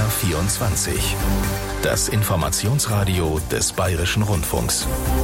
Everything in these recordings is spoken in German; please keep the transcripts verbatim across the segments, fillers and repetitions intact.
vierundzwanzig. Das Informationsradio des Bayerischen Rundfunks.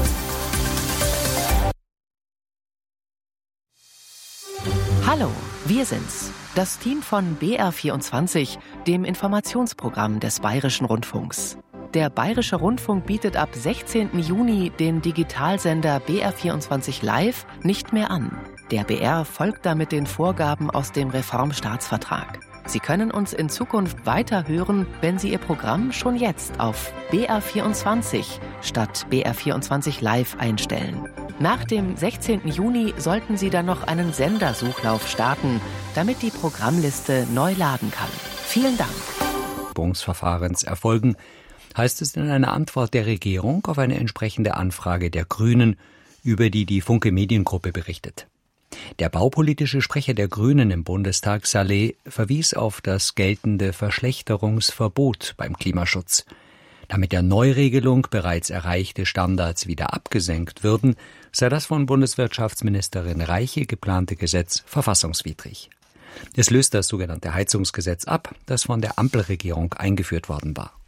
Hallo, wir sind's. Das Team von B R vierundzwanzig, dem Informationsprogramm des Bayerischen Rundfunks. Der Bayerische Rundfunk bietet ab sechzehnten Juni den Digitalsender B R vierundzwanzig Live nicht mehr an. Der B R folgt damit den Vorgaben aus dem Reformstaatsvertrag. Sie können uns in Zukunft weiter hören, wenn Sie Ihr Programm schon jetzt auf B R vierundzwanzig statt B R vierundzwanzig Live einstellen. Nach dem sechzehnten Juni sollten Sie dann noch einen Sendersuchlauf starten, damit die Programmliste neu laden kann. Vielen Dank. Verfahrens erfolgen, heißt es in einer Antwort der Regierung auf eine entsprechende Anfrage der Grünen, über die die Funke Mediengruppe berichtet. Der baupolitische Sprecher der Grünen im Bundestag, Saleh, verwies auf das geltende Verschlechterungsverbot beim Klimaschutz. Da mit der Neuregelung bereits erreichte Standards wieder abgesenkt würden, sei das von Bundeswirtschaftsministerin Reiche geplante Gesetz verfassungswidrig. Es löst das sogenannte Heizungsgesetz ab, das von der Ampelregierung eingeführt worden war.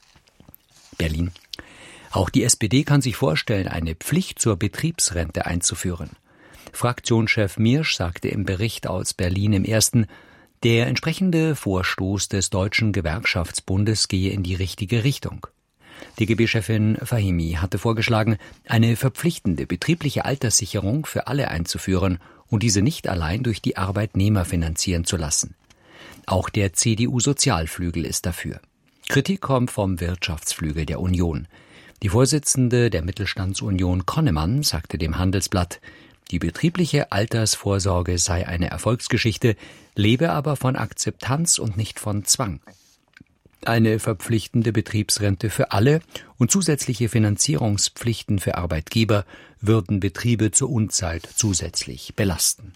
Berlin. Auch die S P D kann sich vorstellen, eine Pflicht zur Betriebsrente einzuführen. Fraktionschef Miersch sagte im Bericht aus Berlin im Ersten, der entsprechende Vorstoß des Deutschen Gewerkschaftsbundes gehe in die richtige Richtung. D G B-Chefin Fahimi hatte vorgeschlagen, eine verpflichtende betriebliche Alterssicherung für alle einzuführen und diese nicht allein durch die Arbeitnehmer finanzieren zu lassen. Auch der C D U-Sozialflügel ist dafür. Kritik kommt vom Wirtschaftsflügel der Union. Die Vorsitzende der Mittelstandsunion Konnemann sagte dem Handelsblatt, die betriebliche Altersvorsorge sei eine Erfolgsgeschichte, lebe aber von Akzeptanz und nicht von Zwang. Eine verpflichtende Betriebsrente für alle und zusätzliche Finanzierungspflichten für Arbeitgeber würden Betriebe zur Unzeit zusätzlich belasten.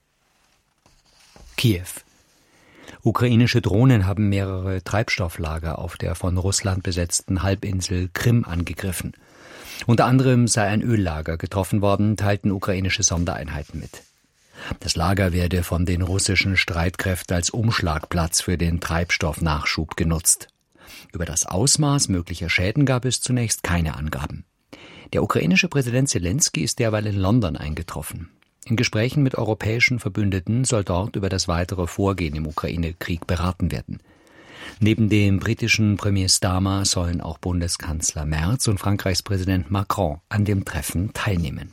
Kiew. Ukrainische Drohnen haben mehrere Treibstofflager auf der von Russland besetzten Halbinsel Krim angegriffen. Unter anderem sei ein Öllager getroffen worden, teilten ukrainische Sondereinheiten mit. Das Lager werde von den russischen Streitkräften als Umschlagplatz für den Treibstoffnachschub genutzt. Über das Ausmaß möglicher Schäden gab es zunächst keine Angaben. Der ukrainische Präsident Selenskyj ist derweil in London eingetroffen. In Gesprächen mit europäischen Verbündeten soll dort über das weitere Vorgehen im Ukraine-Krieg beraten werden. Neben dem britischen Premier Starmer sollen auch Bundeskanzler Merz und Frankreichs Präsident Macron an dem Treffen teilnehmen.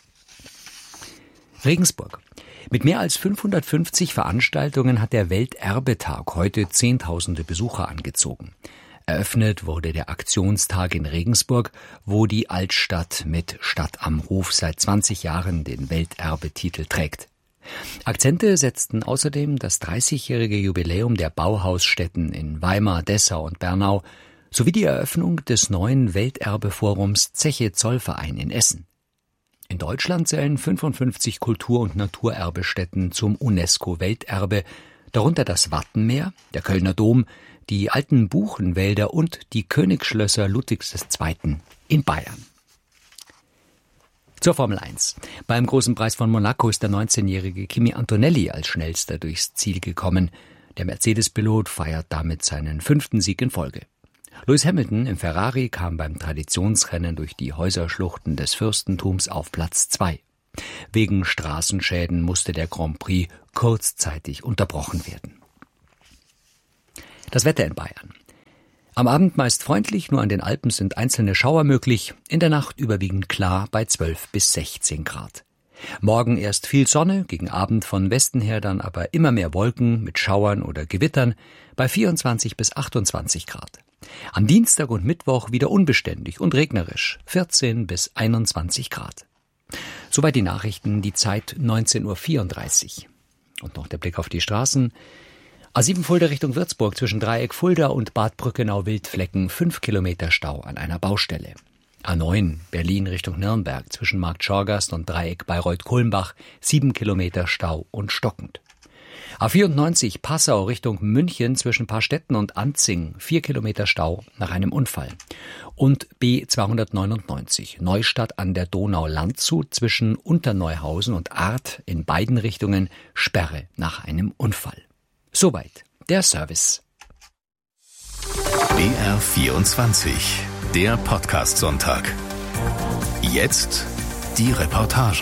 Regensburg. Mit mehr als fünfhundertfünfzig Veranstaltungen hat der Welterbetag heute Zehntausende Besucher angezogen. Eröffnet wurde der Aktionstag in Regensburg, wo die Altstadt mit Stadt am Hof seit zwanzig Jahren den Welterbetitel trägt. Akzente setzten außerdem das dreißigjährige Jubiläum der Bauhausstätten in Weimar, Dessau und Bernau sowie die Eröffnung des neuen Welterbeforums Zeche Zollverein in Essen. In Deutschland zählen fünfundfünfzig Kultur- und Naturerbestätten zum UNESCO-Welterbe, darunter das Wattenmeer, der Kölner Dom, die alten Buchenwälder und die Königsschlösser Ludwigs der Zweiten in Bayern. Zur Formel eins. Beim Großen Preis von Monaco ist der neunzehnjährige Kimi Antonelli als Schnellster durchs Ziel gekommen. Der Mercedes-Pilot feiert damit seinen fünften Sieg in Folge. Lewis Hamilton im Ferrari kam beim Traditionsrennen durch die Häuserschluchten des Fürstentums auf Platz zwei. Wegen Straßenschäden musste der Grand Prix kurzzeitig unterbrochen werden. Das Wetter in Bayern. Am Abend meist freundlich, nur an den Alpen sind einzelne Schauer möglich, in der Nacht überwiegend klar bei zwölf bis sechzehn Grad. Morgen erst viel Sonne, gegen Abend von Westen her dann aber immer mehr Wolken mit Schauern oder Gewittern bei vierundzwanzig bis achtundzwanzig Grad. Am Dienstag und Mittwoch wieder unbeständig und regnerisch, vierzehn bis einundzwanzig Grad. Soweit die Nachrichten, die Zeit neunzehn Uhr vierunddreißig. Und noch der Blick auf die Straßen. A sieben Fulda Richtung Würzburg zwischen Dreieck Fulda und Bad Brückenau-Wildflecken fünf Kilometer Stau an einer Baustelle. A neun Berlin Richtung Nürnberg zwischen Markt Schorgast und Dreieck Bayreuth-Kulmbach sieben Kilometer Stau und stockend. A vierundneunzig Passau Richtung München zwischen Paarstetten und Anzing vier Kilometer Stau nach einem Unfall. Und B zweihundertneunundneunzig Neustadt an der Donau-Landshut zwischen Unterneuhausen und Arth in beiden Richtungen Sperre nach einem Unfall. Soweit der Service. B R vierundzwanzig, der Podcast-Sonntag. Jetzt die Reportage.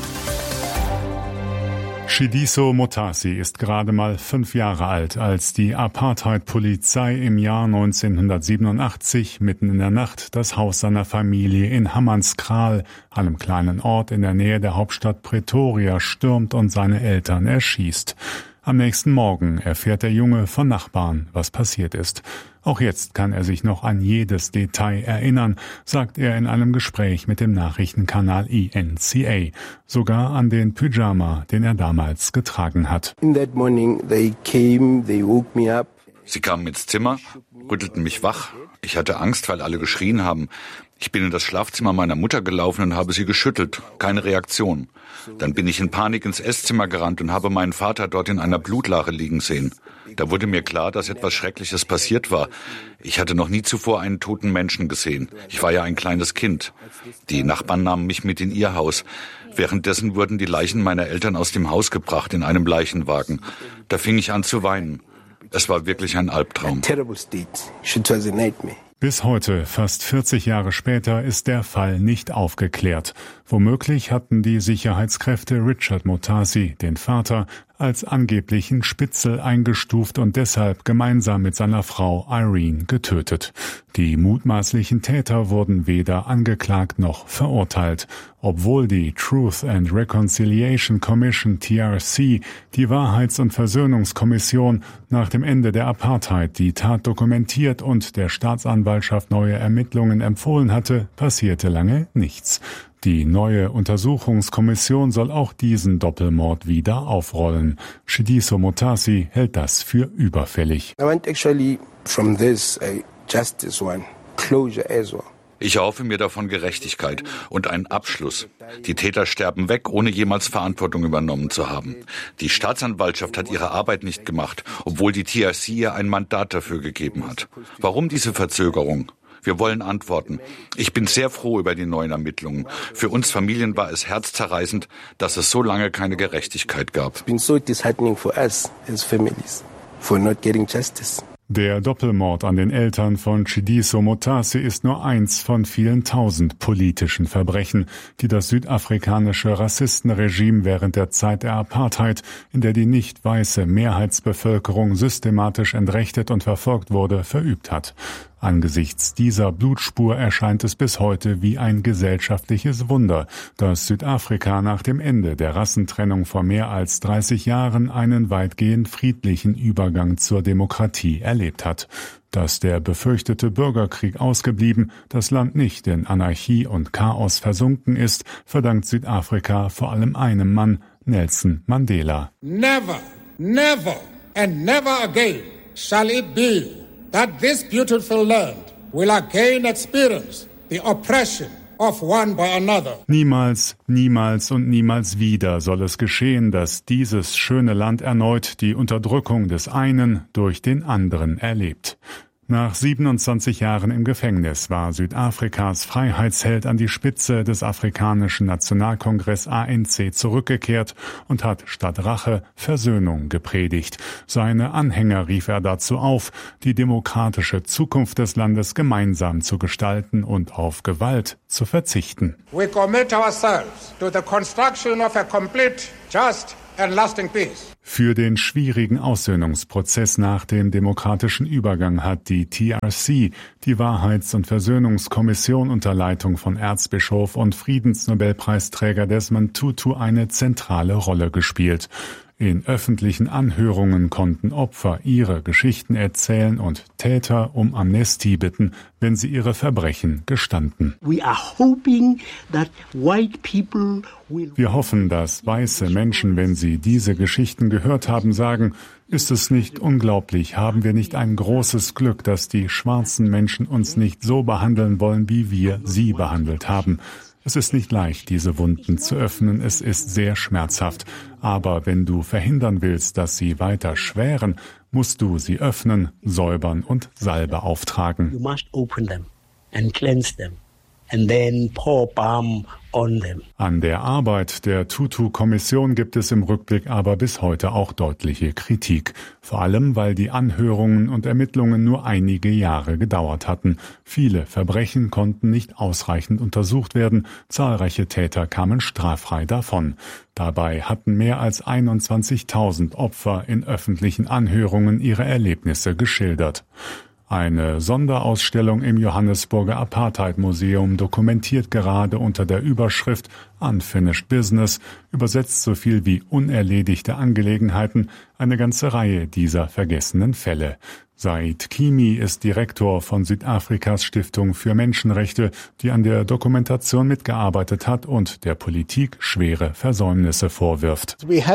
Shidiso Motasi ist gerade mal fünf Jahre alt, als die Apartheid-Polizei im Jahr neunzehnhundertsiebenundachtzig mitten in der Nacht das Haus seiner Familie in Hammanskraal, einem kleinen Ort in der Nähe der Hauptstadt Pretoria, stürmt und seine Eltern erschießt. Am nächsten Morgen erfährt der Junge von Nachbarn, was passiert ist. Auch jetzt kann er sich noch an jedes Detail erinnern, sagt er in einem Gespräch mit dem Nachrichtenkanal E N C A. Sogar an den Pyjama, den er damals getragen hat. In that morning they came, they woke me up. Sie kamen ins Zimmer, rüttelten mich wach. Ich hatte Angst, weil alle geschrien haben. Ich bin in das Schlafzimmer meiner Mutter gelaufen und habe sie geschüttelt. Keine Reaktion. Dann bin ich in Panik ins Esszimmer gerannt und habe meinen Vater dort in einer Blutlache liegen sehen. Da wurde mir klar, dass etwas Schreckliches passiert war. Ich hatte noch nie zuvor einen toten Menschen gesehen. Ich war ja ein kleines Kind. Die Nachbarn nahmen mich mit in ihr Haus. Währenddessen wurden die Leichen meiner Eltern aus dem Haus gebracht in einem Leichenwagen. Da fing ich an zu weinen. Es war wirklich ein Albtraum. Bis heute, fast vierzig Jahre später, ist der Fall nicht aufgeklärt. Womöglich hatten die Sicherheitskräfte Richard Motasi, den Vater, als angeblichen Spitzel eingestuft und deshalb gemeinsam mit seiner Frau Irene getötet. Die mutmaßlichen Täter wurden weder angeklagt noch verurteilt, obwohl die Truth and Reconciliation Commission T R C, die Wahrheits- und Versöhnungskommission, nach dem Ende der Apartheid die Tat dokumentiert und der Staatsanwaltschaft neue Ermittlungen empfohlen hatte, passierte lange nichts. Die neue Untersuchungskommission soll auch diesen Doppelmord wieder aufrollen. Shidiso Motasi hält das für überfällig. I want actually from this a justice one, closure as well. Ich erhoffe mir davon Gerechtigkeit und einen Abschluss. Die Täter sterben weg, ohne jemals Verantwortung übernommen zu haben. Die Staatsanwaltschaft hat ihre Arbeit nicht gemacht, obwohl die T R C ihr ein Mandat dafür gegeben hat. Warum diese Verzögerung? Wir wollen Antworten. Ich bin sehr froh über die neuen Ermittlungen. Für uns Familien war es herzzerreißend, dass es so lange keine Gerechtigkeit gab. It's been so disheartening for us as families for not getting justice. Der Doppelmord an den Eltern von Shidiso Motasi ist nur eins von vielen tausend politischen Verbrechen, die das südafrikanische Rassistenregime während der Zeit der Apartheid, in der die nicht weiße Mehrheitsbevölkerung systematisch entrechtet und verfolgt wurde, verübt hat. Angesichts dieser Blutspur erscheint es bis heute wie ein gesellschaftliches Wunder, dass Südafrika nach dem Ende der Rassentrennung vor mehr als dreißig Jahren einen weitgehend friedlichen Übergang zur Demokratie erlebt hat. Dass der befürchtete Bürgerkrieg ausgeblieben, das Land nicht in Anarchie und Chaos versunken ist, verdankt Südafrika vor allem einem Mann, Nelson Mandela. Never, never and never again shall it be that this beautiful land will again experience the oppression of one by another. Niemals, niemals und niemals wieder soll es geschehen, dass dieses schöne Land erneut die Unterdrückung des einen durch den anderen erlebt. Nach siebenundzwanzig Jahren im Gefängnis war Südafrikas Freiheitsheld an die Spitze des afrikanischen Nationalkongress A N C zurückgekehrt und hat statt Rache Versöhnung gepredigt. Seine Anhänger rief er dazu auf, die demokratische Zukunft des Landes gemeinsam zu gestalten und auf Gewalt zu verzichten. We commit ourselves to the construction of a complete, just and lasting peace. Für den schwierigen Aussöhnungsprozess nach dem demokratischen Übergang hat die T R C, die Wahrheits- und Versöhnungskommission unter Leitung von Erzbischof und Friedensnobelpreisträger Desmond Tutu, eine zentrale Rolle gespielt. In öffentlichen Anhörungen konnten Opfer ihre Geschichten erzählen und Täter um Amnestie bitten, wenn sie ihre Verbrechen gestanden. We are hoping that white people will... Wir hoffen, dass weiße Menschen, wenn sie diese Geschichten gehört haben, sagen, ist es nicht unglaublich, haben wir nicht ein großes Glück, dass die schwarzen Menschen uns nicht so behandeln wollen, wie wir sie behandelt haben. Es ist nicht leicht, diese Wunden zu öffnen, es ist sehr schmerzhaft. Aber wenn du verhindern willst, dass sie weiter schweren, musst du sie öffnen, säubern und Salbe auftragen. You must open them and cleanse them and then pour balm on them. An der Arbeit der Tutu-Kommission gibt es im Rückblick aber bis heute auch deutliche Kritik. Vor allem, weil die Anhörungen und Ermittlungen nur einige Jahre gedauert hatten. Viele Verbrechen konnten nicht ausreichend untersucht werden. Zahlreiche Täter kamen straffrei davon. Dabei hatten mehr als einundzwanzigtausend Opfer in öffentlichen Anhörungen ihre Erlebnisse geschildert. Eine Sonderausstellung im Johannesburger Apartheid-Museum dokumentiert gerade unter der Überschrift Unfinished Business, übersetzt so viel wie unerledigte Angelegenheiten, eine ganze Reihe dieser vergessenen Fälle. Said Kimi ist Direktor von Südafrikas Stiftung für Menschenrechte, die an der Dokumentation mitgearbeitet hat und der Politik schwere Versäumnisse vorwirft. Wir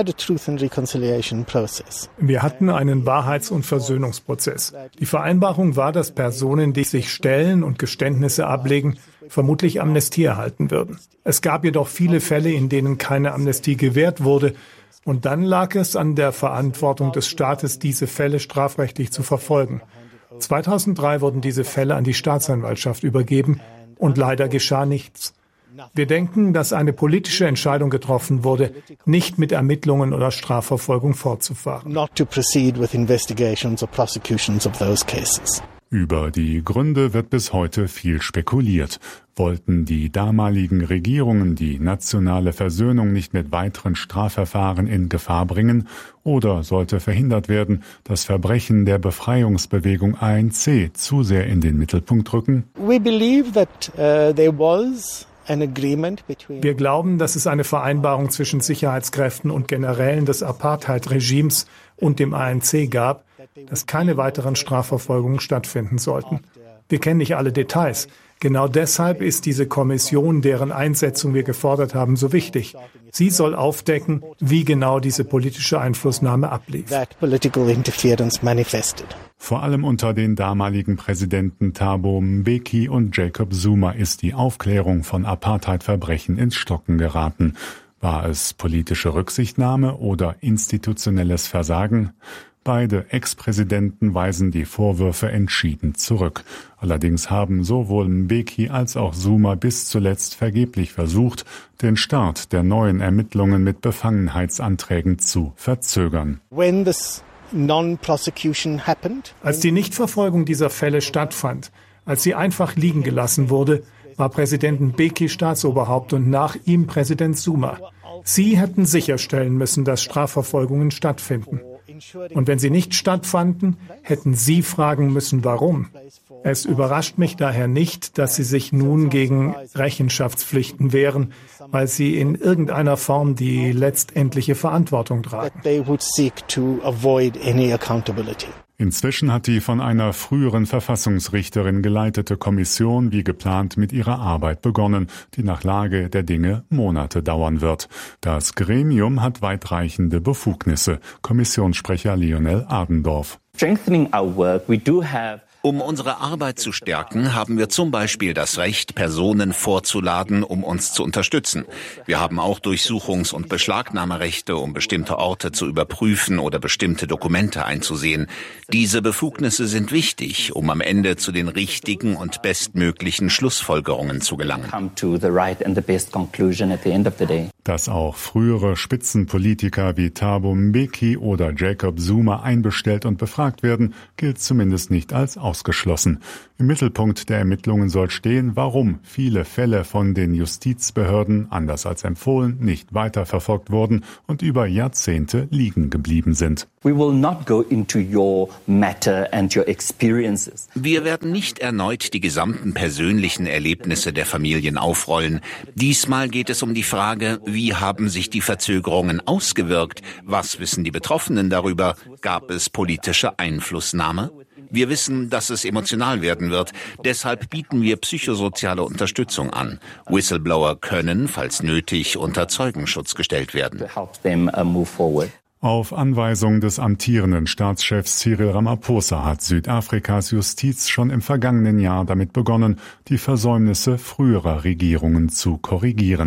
hatten einen Wahrheits- und Versöhnungsprozess. Die Vereinbarung war, dass Personen, die sich stellen und Geständnisse ablegen, vermutlich Amnestie erhalten würden. Es gab jedoch viele Fälle, in denen keine Amnestie gewährt wurde. Und dann lag es an der Verantwortung des Staates, diese Fälle strafrechtlich zu verfolgen. zweitausenddrei wurden diese Fälle an die Staatsanwaltschaft übergeben und leider geschah nichts. Wir denken, dass eine politische Entscheidung getroffen wurde, nicht mit Ermittlungen oder Strafverfolgung fortzufahren. Not to proceed with investigations or prosecutions of those cases. Über die Gründe wird bis heute viel spekuliert. Wollten die damaligen Regierungen die nationale Versöhnung nicht mit weiteren Strafverfahren in Gefahr bringen? Oder sollte verhindert werden, dass Verbrechen der Befreiungsbewegung A N C zu sehr in den Mittelpunkt rücken? We believe that uh, there was an agreement between Wir glauben, dass es eine Vereinbarung zwischen Sicherheitskräften und Generälen des Apartheid-Regimes und dem A N C gab, dass keine weiteren Strafverfolgungen stattfinden sollten. Wir kennen nicht alle Details. Genau deshalb ist diese Kommission, deren Einsetzung wir gefordert haben, so wichtig. Sie soll aufdecken, wie genau diese politische Einflussnahme ablief. that political interference manifested. Vor allem unter den damaligen Präsidenten Thabo Mbeki und Jacob Zuma ist die Aufklärung von Apartheid-Verbrechen ins Stocken geraten. War es politische Rücksichtnahme oder institutionelles Versagen? Beide Ex-Präsidenten weisen die Vorwürfe entschieden zurück. Allerdings haben sowohl Mbeki als auch Zuma bis zuletzt vergeblich versucht, den Start der neuen Ermittlungen mit Befangenheitsanträgen zu verzögern. When this non-prosecution happened, Als die Nichtverfolgung dieser Fälle stattfand, als sie einfach liegen gelassen wurde, war Präsident Mbeki Staatsoberhaupt und nach ihm Präsident Zuma. Sie hätten sicherstellen müssen, dass Strafverfolgungen stattfinden. Und wenn sie nicht stattfanden, hätten Sie fragen müssen, warum. Es überrascht mich daher nicht, dass Sie sich nun gegen Rechenschaftspflichten wehren, weil Sie in irgendeiner Form die letztendliche Verantwortung tragen. that they would seek to avoid any accountability. Inzwischen hat die von einer früheren Verfassungsrichterin geleitete Kommission wie geplant mit ihrer Arbeit begonnen, die nach Lage der Dinge Monate dauern wird. Das Gremium hat weitreichende Befugnisse. Kommissionssprecher Lionel Adendorf. Strengthening our work, we do have Um unsere Arbeit zu stärken, haben wir zum Beispiel das Recht, Personen vorzuladen, um uns zu unterstützen. Wir haben auch Durchsuchungs- und Beschlagnahmerechte, um bestimmte Orte zu überprüfen oder bestimmte Dokumente einzusehen. Diese Befugnisse sind wichtig, um am Ende zu den richtigen und bestmöglichen Schlussfolgerungen zu gelangen. come to the right and the best conclusion at the end of the day. Dass auch frühere Spitzenpolitiker wie Thabo Mbeki oder Jacob Zuma einbestellt und befragt werden, gilt zumindest nicht als ausgeschlossen. Im Mittelpunkt der Ermittlungen soll stehen, warum viele Fälle von den Justizbehörden, anders als empfohlen, nicht weiterverfolgt wurden und über Jahrzehnte liegen geblieben sind. We will not go into your matter and your experiences. Wir werden nicht erneut die gesamten persönlichen Erlebnisse der Familien aufrollen. Diesmal geht es um die Frage, wie haben sich die Verzögerungen ausgewirkt? Was wissen die Betroffenen darüber? Gab es politische Einflussnahme? Wir wissen, dass es emotional werden wird. Deshalb bieten wir psychosoziale Unterstützung an. Whistleblower können, falls nötig, unter Zeugenschutz gestellt werden. To help them uh, move forward. Auf Anweisung des amtierenden Staatschefs Cyril Ramaphosa hat Südafrikas Justiz schon im vergangenen Jahr damit begonnen, die Versäumnisse früherer Regierungen zu korrigieren.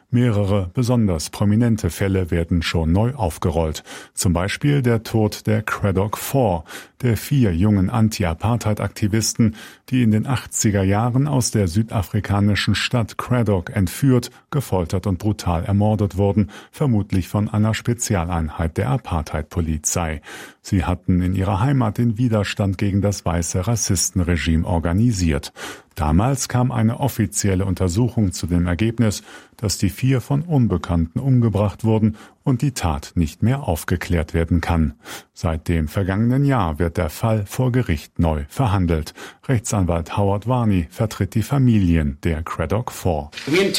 Mehrere besonders prominente Fälle werden schon neu aufgerollt. Zum Beispiel der Tod der Cradock Four, der vier jungen Anti-Apartheid-Aktivisten, die in den achtziger Jahren aus der südafrikanischen Stadt Cradock entführt, gefoltert und brutal ermordet wurden, vermutlich von einer Spezialeinheit der Apartheid-Polizei. Sie hatten in ihrer Heimat den Widerstand gegen das weiße Rassistenregime organisiert. Damals kam eine offizielle Untersuchung zu dem Ergebnis, dass die vier von Unbekannten umgebracht wurden und die Tat nicht mehr aufgeklärt werden kann. Seit dem vergangenen Jahr wird der Fall vor Gericht neu verhandelt. Rechtsanwalt Howard Varney vertritt die Familien der Cradock Four.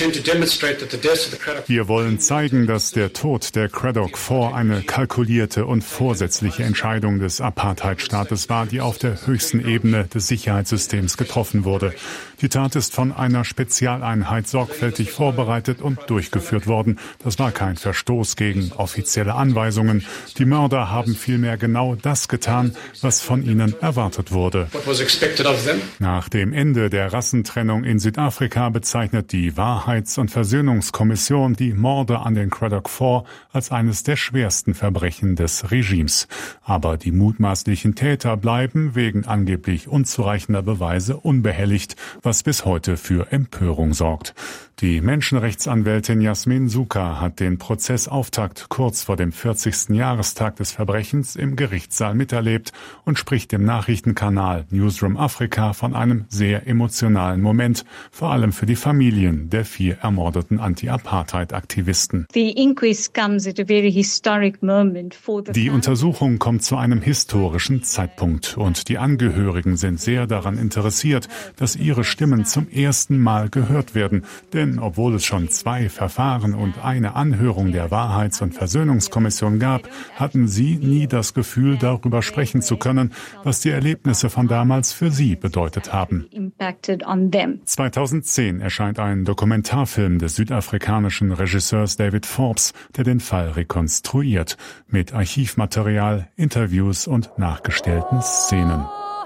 Wir wollen zeigen, dass der Tod der Cradock Four eine kalkulierte und vorsätzliche Entscheidung des Apartheidstaates war, die auf der höchsten Ebene des Sicherheitssystems getroffen wurde. Die Tat ist von einer Spezialeinheit sorgfältig vorbereitet und durchgeführt worden. Das war kein Verstoß gegen offizielle Anweisungen. Die Mörder haben vielmehr genau das getan, was von ihnen erwartet wurde. Nach dem Ende der Rassentrennung in Südafrika bezeichnet die Wahrheits- und Versöhnungskommission die Morde an den Cradock Four als eines der schwersten Verbrechen des Regimes. Aber die mutmaßlichen Täter bleiben wegen angeblich unzureichender Beweise unbehelligt, was bis heute für Empörung sorgt. Die Menschenrechtsanwältin Yasmin Sooka hat den Prozessauftakt kurz vor dem vierzigsten Jahrestag des Verbrechens im Gerichtssaal miterlebt und spricht im Nachrichtenkanal Newsroom Afrika von einem sehr emotionalen Moment, vor allem für die Familien der vier ermordeten Anti-Apartheid-Aktivisten. Die Untersuchung kommt zu einem historischen Zeitpunkt und die Angehörigen sind sehr daran interessiert, dass ihre Stimmen zum ersten Mal gehört werden, denn obwohl es schon zwei Verfahren und eine Anhörung der Wahrheits- und Versöhnungskommission gab, hatten sie nie das Gefühl, darüber sprechen zu können, was die Erlebnisse von damals für sie bedeutet haben. zweitausendzehn erscheint ein Dokumentarfilm des südafrikanischen Regisseurs David Forbes, der den Fall rekonstruiert, mit Archivmaterial, Interviews und nachgestellten Szenen.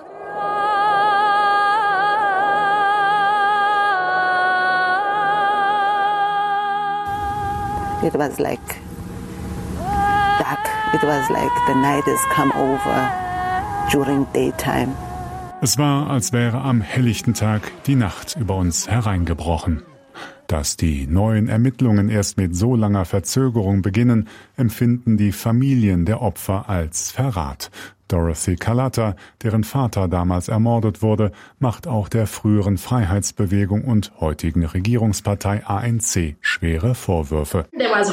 It was like dark. It was like the night has come over during daytime. Es war, als wäre am helllichten Tag die Nacht über uns hereingebrochen. Dass die neuen Ermittlungen erst mit so langer Verzögerung beginnen, empfinden die Familien der Opfer als Verrat. Dorothy Kalata, deren Vater damals ermordet wurde, macht auch der früheren Freiheitsbewegung und heutigen Regierungspartei A N C schwere Vorwürfe.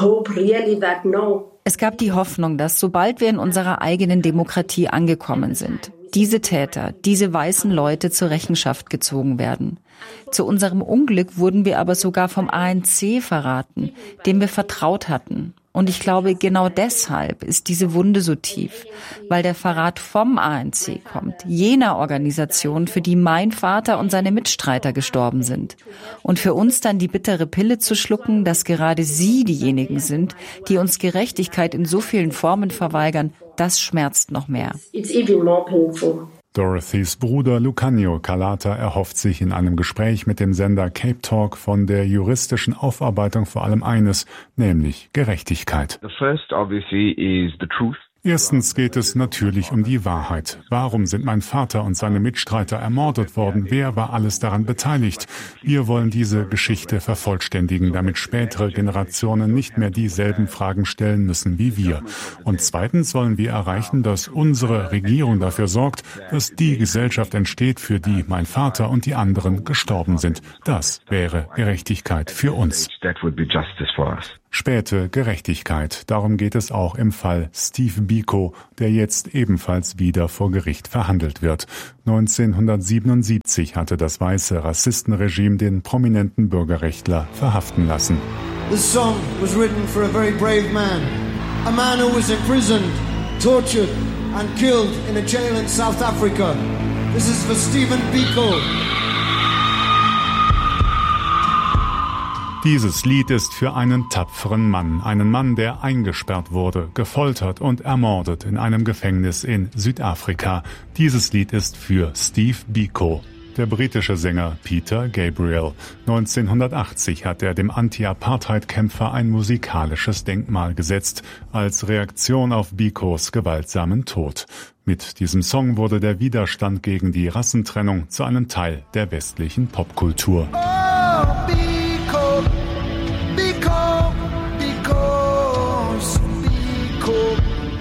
Es gab die Hoffnung, dass sobald wir in unserer eigenen Demokratie angekommen sind, diese Täter, diese weißen Leute zur Rechenschaft gezogen werden. Zu unserem Unglück wurden wir aber sogar vom A N C verraten, dem wir vertraut hatten. Und ich glaube, genau deshalb ist diese Wunde so tief, weil der Verrat vom A N C kommt, jener Organisation, für die mein Vater und seine Mitstreiter gestorben sind. Und für uns dann die bittere Pille zu schlucken, dass gerade sie diejenigen sind, die uns Gerechtigkeit in so vielen Formen verweigern, das schmerzt noch mehr. It's even more painful. Dorothys Bruder Lucanio Kalata erhofft sich in einem Gespräch mit dem Sender Cape Talk von der juristischen Aufarbeitung vor allem eines, nämlich Gerechtigkeit. The first obviously is the truth. Erstens geht es natürlich um die Wahrheit. Warum sind mein Vater und seine Mitstreiter ermordet worden? Wer war alles daran beteiligt? Wir wollen diese Geschichte vervollständigen, damit spätere Generationen nicht mehr dieselben Fragen stellen müssen wie wir. Und zweitens wollen wir erreichen, dass unsere Regierung dafür sorgt, dass die Gesellschaft entsteht, für die mein Vater und die anderen gestorben sind. Das wäre Gerechtigkeit für uns. Späte Gerechtigkeit. Darum geht es auch im Fall Steve Biko, der jetzt ebenfalls wieder vor Gericht verhandelt wird. neunzehnhundertsiebenundsiebzig hatte das weiße Rassistenregime den prominenten Bürgerrechtler verhaften lassen. This song was written for a very brave man. A man who was imprisoned, tortured and killed in a jail in South Africa. This is for Stephen Biko. Dieses Lied ist für einen tapferen Mann, einen Mann, der eingesperrt wurde, gefoltert und ermordet in einem Gefängnis in Südafrika. Dieses Lied ist für Steve Biko. Der britische Sänger Peter Gabriel. neunzehnhundertachtzig hat er dem Anti-Apartheid-Kämpfer ein musikalisches Denkmal gesetzt, als Reaktion auf Bikos gewaltsamen Tod. Mit diesem Song wurde der Widerstand gegen die Rassentrennung zu einem Teil der westlichen Popkultur. Oh, Biko, Biko, Bikos, Biko.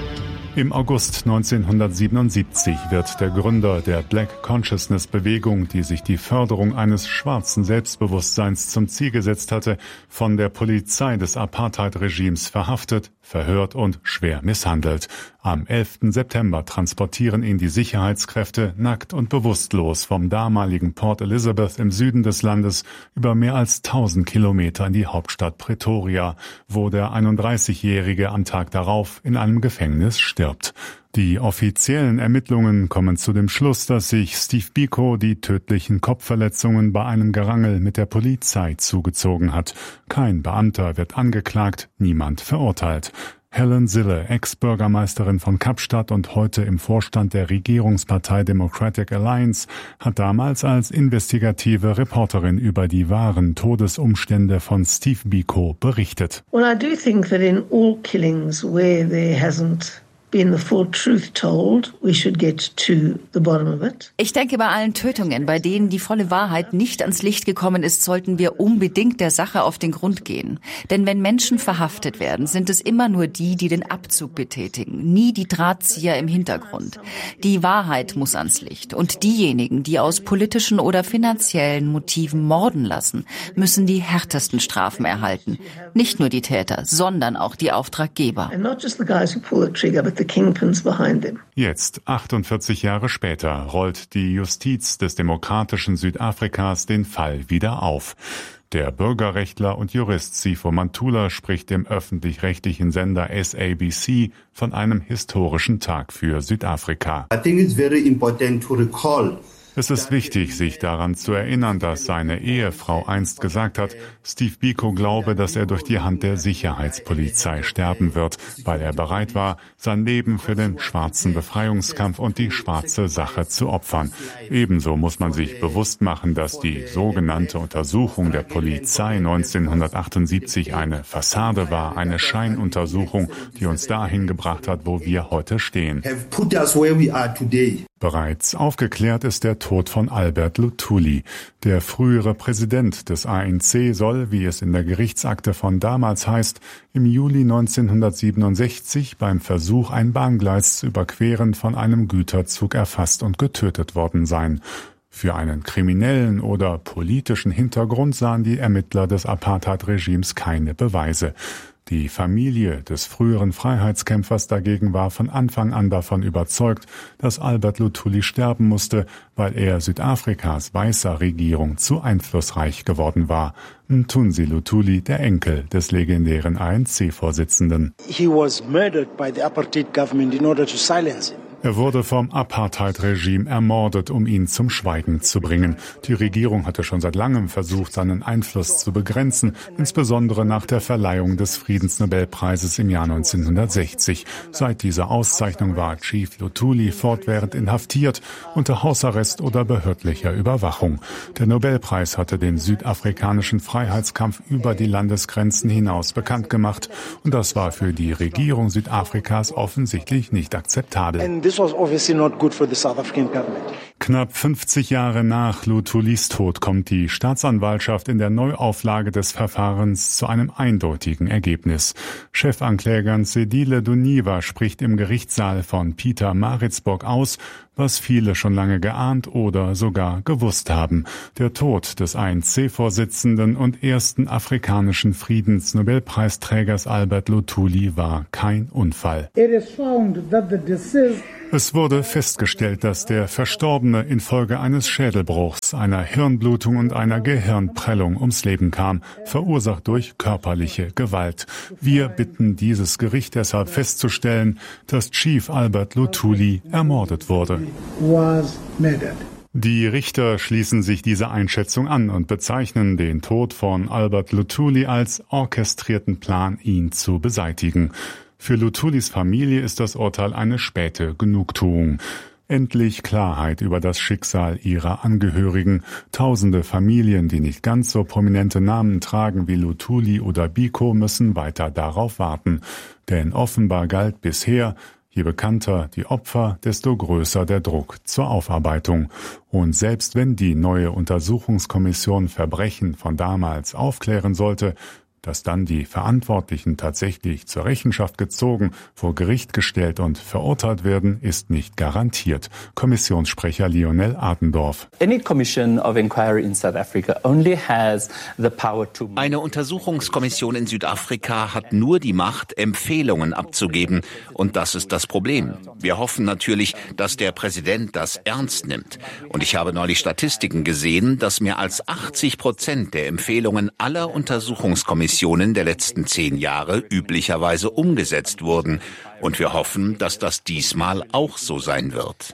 Im August neunzehnhundertsiebenundsiebzig wird der Gründer der Black Consciousness Bewegung, die sich die Förderung eines schwarzen Selbstbewusstseins zum Ziel gesetzt hatte, von der Polizei des Apartheid-Regimes verhaftet, verhört und schwer misshandelt. Am elften September transportieren ihn die Sicherheitskräfte nackt und bewusstlos vom damaligen Port Elizabeth im Süden des Landes über mehr als tausend Kilometer in die Hauptstadt Pretoria, wo der einunddreißigjährige am Tag darauf in einem Gefängnis stirbt. Die offiziellen Ermittlungen kommen zu dem Schluss, dass sich Steve Biko die tödlichen Kopfverletzungen bei einem Gerangel mit der Polizei zugezogen hat. Kein Beamter wird angeklagt, niemand verurteilt. Helen Zille, Ex-Bürgermeisterin von Kapstadt und heute im Vorstand der Regierungspartei Democratic Alliance, hat damals als investigative Reporterin über die wahren Todesumstände von Steve Biko berichtet. Well, I do think that in all killings where there hasn't been the full truth told, we should get to the bottom of it. Ich denke, bei allen Tötungen, bei denen die volle Wahrheit nicht ans Licht gekommen ist, sollten wir unbedingt der Sache auf den Grund gehen. Denn wenn Menschen verhaftet werden, sind es immer nur die, die den Abzug betätigen, nie die Drahtzieher im Hintergrund. Die Wahrheit muss ans Licht. Und diejenigen, die aus politischen oder finanziellen Motiven morden lassen, müssen die härtesten Strafen erhalten. Nicht nur die Täter, sondern auch die Auftraggeber. And not just the guys who pull the trigger, but the kingpins behind them. Jetzt, achtundvierzig Jahre später, rollt die Justiz des demokratischen Südafrikas den Fall wieder auf. Der Bürgerrechtler und Jurist Sipho Mantula spricht im öffentlich-rechtlichen Sender S A B C von einem historischen Tag für Südafrika. I think it's very important to recall. Es ist wichtig, sich daran zu erinnern, dass seine Ehefrau einst gesagt hat, Steve Biko glaube, dass er durch die Hand der Sicherheitspolizei sterben wird, weil er bereit war, sein Leben für den schwarzen Befreiungskampf und die schwarze Sache zu opfern. Ebenso muss man sich bewusst machen, dass die sogenannte Untersuchung der Polizei neunzehnhundertachtundsiebzig eine Fassade war, eine Scheinuntersuchung, die uns dahin gebracht hat, wo wir heute stehen. Bereits aufgeklärt ist der Tod von Albert Luthuli. Der frühere Präsident des A N C soll, wie es in der Gerichtsakte von damals heißt, im Juli neunzehnhundertsiebenundsechzig beim Versuch, ein Bahngleis zu überqueren, von einem Güterzug erfasst und getötet worden sein. Für einen kriminellen oder politischen Hintergrund sahen die Ermittler des Apartheid-Regimes keine Beweise. Die Familie des früheren Freiheitskämpfers dagegen war von Anfang an davon überzeugt, dass Albert Luthuli sterben musste, weil er Südafrikas weißer Regierung zu einflussreich geworden war. Mthunzi Luthuli, der Enkel des legendären A N C-Vorsitzenden. He was murdered by the apartheid government in order to silence him. Er wurde vom Apartheid-Regime ermordet, um ihn zum Schweigen zu bringen. Die Regierung hatte schon seit langem versucht, seinen Einfluss zu begrenzen, insbesondere nach der Verleihung des Friedensnobelpreises im Jahr neunzehnhundertsechzig. Seit dieser Auszeichnung war Chief Luthuli fortwährend inhaftiert, unter Hausarrest oder behördlicher Überwachung. Der Nobelpreis hatte den südafrikanischen Freiheitskampf über die Landesgrenzen hinaus bekannt gemacht. Und das war für die Regierung Südafrikas offensichtlich nicht akzeptabel. This was obviously not good for the South African government. Knapp fünfzig Jahre nach Luthulis Tod kommt die Staatsanwaltschaft in der Neuauflage des Verfahrens zu einem eindeutigen Ergebnis. Chefankläger Nzedile Duniva spricht im Gerichtssaal von Pietermaritzburg aus, was viele schon lange geahnt oder sogar gewusst haben. Der Tod des A N C-Vorsitzenden und ersten afrikanischen Friedensnobelpreisträgers Albert Luthuli war kein Unfall. It is found that the deceased Es wurde festgestellt, dass der Verstorbene infolge eines Schädelbruchs, einer Hirnblutung und einer Gehirnprellung ums Leben kam, verursacht durch körperliche Gewalt. Wir bitten dieses Gericht deshalb festzustellen, dass Chief Albert Luthuli ermordet wurde. was murdered. Die Richter schließen sich dieser Einschätzung an und bezeichnen den Tod von Albert Luthuli als orchestrierten Plan, ihn zu beseitigen. Für Luthulis Familie ist das Urteil eine späte Genugtuung. Endlich Klarheit über das Schicksal ihrer Angehörigen. Tausende Familien, die nicht ganz so prominente Namen tragen wie Luthuli oder Biko, müssen weiter darauf warten. Denn offenbar galt bisher, je bekannter die Opfer, desto größer der Druck zur Aufarbeitung. Und selbst wenn die neue Untersuchungskommission Verbrechen von damals aufklären sollte, dass dann die Verantwortlichen tatsächlich zur Rechenschaft gezogen, vor Gericht gestellt und verurteilt werden, ist nicht garantiert. Kommissionssprecher Lionel Adendorf. Eine Untersuchungskommission in Südafrika hat nur die Macht, Empfehlungen abzugeben. Und das ist das Problem. Wir hoffen natürlich, dass der Präsident das ernst nimmt. Und ich habe neulich Statistiken gesehen, dass mehr als achtzig Prozent der Empfehlungen aller Untersuchungskommissionen der letzten zehn Jahre üblicherweise umgesetzt wurden. Und wir hoffen, dass das diesmal auch so sein wird.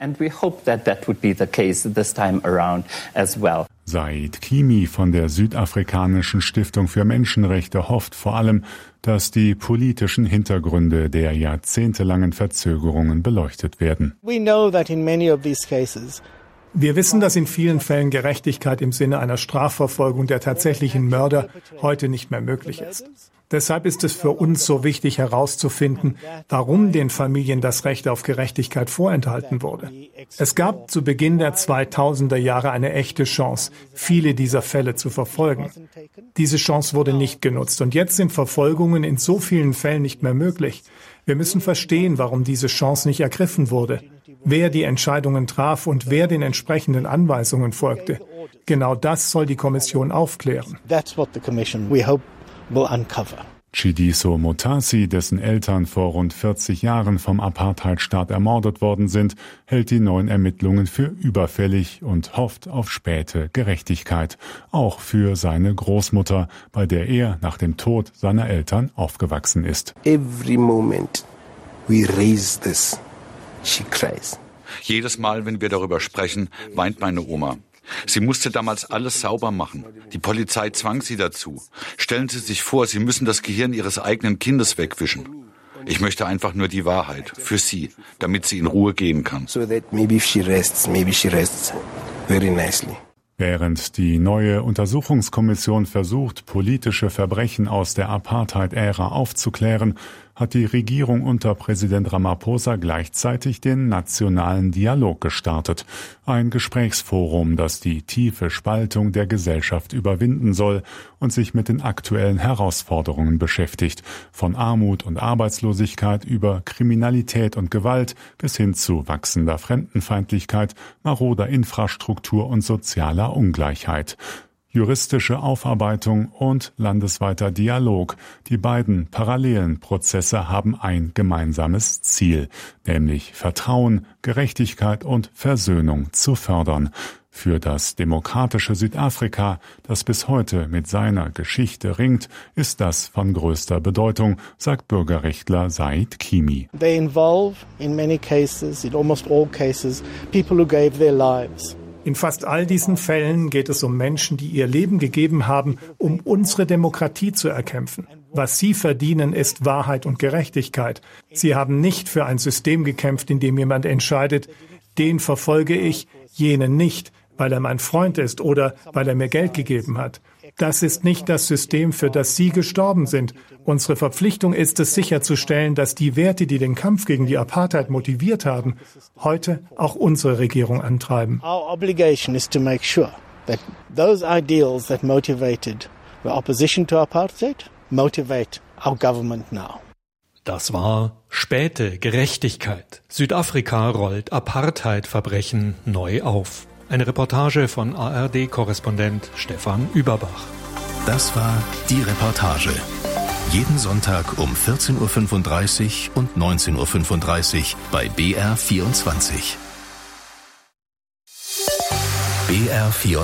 Said Kimi von der Südafrikanischen Stiftung für Menschenrechte hofft vor allem, dass die politischen Hintergründe der jahrzehntelangen Verzögerungen beleuchtet werden. We know that in many of these cases Wir wissen, dass in vielen Fällen Gerechtigkeit im Sinne einer Strafverfolgung der tatsächlichen Mörder heute nicht mehr möglich ist. Deshalb ist es für uns so wichtig herauszufinden, warum den Familien das Recht auf Gerechtigkeit vorenthalten wurde. Es gab zu Beginn der zweitausender Jahre eine echte Chance, viele dieser Fälle zu verfolgen. Diese Chance wurde nicht genutzt und jetzt sind Verfolgungen in so vielen Fällen nicht mehr möglich. Wir müssen verstehen, warum diese Chance nicht ergriffen wurde, wer die Entscheidungen traf und wer den entsprechenden Anweisungen folgte. Genau das soll die Kommission aufklären. That's what the commission, we hope, will uncover. Chidiso Mutasi, dessen Eltern vor rund vierzig Jahren vom Apartheidstaat ermordet worden sind, hält die neuen Ermittlungen für überfällig und hofft auf späte Gerechtigkeit. Auch für seine Großmutter, bei der er nach dem Tod seiner Eltern aufgewachsen ist. Every moment we raise this, she cries. Jedes Mal, wenn wir darüber sprechen, weint meine Oma. Sie musste damals alles sauber machen. Die Polizei zwang sie dazu. Stellen Sie sich vor, Sie müssen das Gehirn Ihres eigenen Kindes wegwischen. Ich möchte einfach nur die Wahrheit für sie, damit sie in Ruhe gehen kann. So that maybe if she rests, maybe she rests very nicely. Während die neue Untersuchungskommission versucht, politische Verbrechen aus der Apartheid-Ära aufzuklären, hat die Regierung unter Präsident Ramaphosa gleichzeitig den nationalen Dialog gestartet. Ein Gesprächsforum, das die tiefe Spaltung der Gesellschaft überwinden soll und sich mit den aktuellen Herausforderungen beschäftigt. Von Armut und Arbeitslosigkeit über Kriminalität und Gewalt bis hin zu wachsender Fremdenfeindlichkeit, maroder Infrastruktur und sozialer Ungleichheit. Juristische Aufarbeitung und landesweiter Dialog. Die beiden parallelen Prozesse haben ein gemeinsames Ziel, nämlich Vertrauen, Gerechtigkeit und Versöhnung zu fördern. Für das demokratische Südafrika, das bis heute mit seiner Geschichte ringt, ist das von größter Bedeutung, sagt Bürgerrechtler Said Kimi. They involve, in many cases, in almost all cases, people who gave their lives. In fast all diesen Fällen geht es um Menschen, die ihr Leben gegeben haben, um unsere Demokratie zu erkämpfen. Was sie verdienen, ist Wahrheit und Gerechtigkeit. Sie haben nicht für ein System gekämpft, in dem jemand entscheidet, den verfolge ich, jenen nicht, weil er mein Freund ist oder weil er mir Geld gegeben hat. Das ist nicht das System, für das Sie gestorben sind. Unsere Verpflichtung ist es, sicherzustellen, dass die Werte, die den Kampf gegen die Apartheid motiviert haben, heute auch unsere Regierung antreiben. Our obligation is to make sure that those ideals that motivated the opposition to apartheid motivate our government now. Das war späte Gerechtigkeit. Südafrika rollt Apartheid-Verbrechen neu auf. Eine Reportage von A R D-Korrespondent Stefan Überbach. Das war die Reportage. Jeden Sonntag um vierzehn Uhr fünfunddreißig und neunzehn Uhr fünfunddreißig bei B R vierundzwanzig. B R vierundzwanzig